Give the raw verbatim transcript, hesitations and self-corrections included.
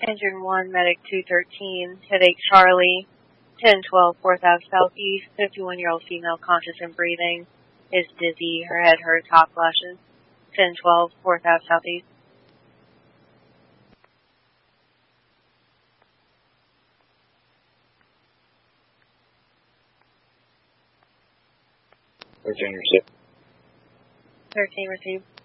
Engine one, Medic two thirteen, Headache Charlie, ten twelve, fourth Ave Southeast, fifty-one-year-old female conscious and breathing, is dizzy, her head hurts, hot flashes, ten twelve, fourth Ave Southeast. Virginia received. thirteen received.